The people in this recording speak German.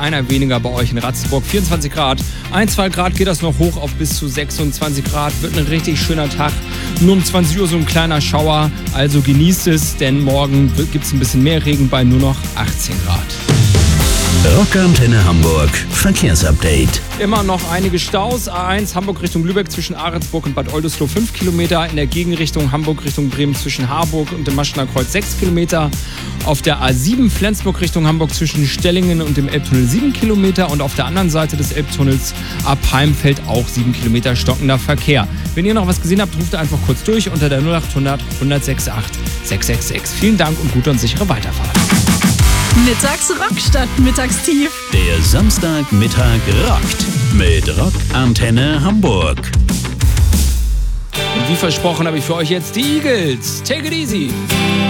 einer weniger bei euch in Ratzeburg. 24 Grad. 1-2 Grad geht das noch hoch auf bis zu 26 Grad. Wird ein richtig schöner Tag. Nur um 20 Uhr so ein kleiner Schauer. Also genießt es, denn morgen gibt es ein bisschen mehr Regen bei nur noch 18 Grad. Rockantenne Hamburg Verkehrsupdate. Immer noch einige Staus. A1 Hamburg Richtung Lübeck zwischen Ahrensburg und Bad Oldesloe 5 Kilometer. In der Gegenrichtung Hamburg Richtung Bremen zwischen Harburg und dem Maschener Kreuz 6 Kilometer. Auf der A7 Flensburg Richtung Hamburg zwischen Stellingen und dem Elbtunnel 7 Kilometer. Und auf der anderen Seite des Elbtunnels ab Heimfeld auch 7 Kilometer stockender Verkehr. Wenn ihr noch was gesehen habt, ruft einfach kurz durch unter der 0800 168 666. Vielen Dank und gute und sichere Weiterfahrt. Mittags Rockstadt Mittagstief. Der Samstagmittag rockt mit Rockantenne Hamburg. Und wie versprochen habe ich für euch jetzt die Eagles. Take it easy.